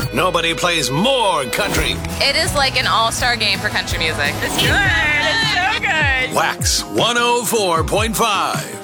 Nobody plays more country. It is like an all-star game for country music. It's good. It's so good. Wax 104.5.